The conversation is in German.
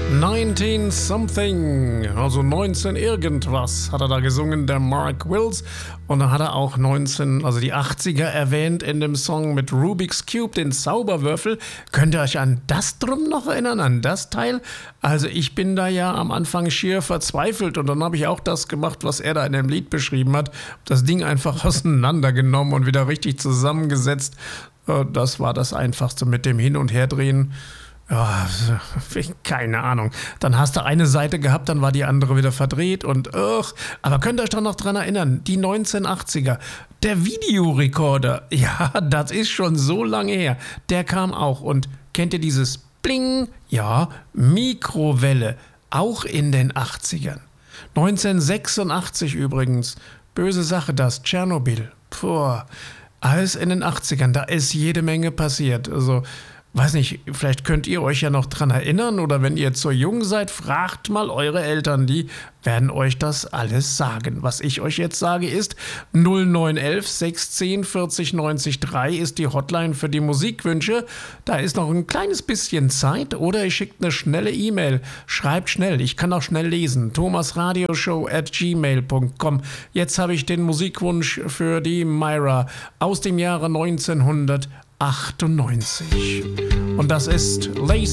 19 something, also 19 irgendwas, hat er da gesungen, der Mark Wills. Und dann hat er auch 19, also die 80er erwähnt in dem Song mit Rubik's Cube, den Zauberwürfel. Könnt ihr euch an das drum noch erinnern, an das Teil? Also ich bin da ja am Anfang schier verzweifelt und dann habe ich auch das gemacht, was er da in dem Lied beschrieben hat. Das Ding einfach auseinandergenommen und wieder richtig zusammengesetzt. Das war das Einfachste mit dem Hin- und Herdrehen. Ja, keine Ahnung. Dann hast du eine Seite gehabt, dann war die andere wieder verdreht und aber könnt ihr euch doch noch dran erinnern, die 1980er, der Videorekorder, ja, das ist schon so lange her, der kam auch und kennt ihr dieses Bling? Ja, Mikrowelle, auch in den 80ern. 1986 übrigens, böse Sache das, Tschernobyl, alles in den 80ern, da ist jede Menge passiert, also weiß nicht, vielleicht könnt ihr euch ja noch dran erinnern oder wenn ihr zu jung seid, fragt mal eure Eltern, die werden euch das alles sagen. Was ich euch jetzt sage ist, 0911 610 40 90 3 ist die Hotline für die Musikwünsche. Da ist noch ein kleines bisschen Zeit oder ihr schickt eine schnelle E-Mail. Schreibt schnell, ich kann auch schnell lesen. thomasradioshow@gmail.com. Jetzt habe ich den Musikwunsch für die Myra aus dem Jahre 1998. Und das ist Lace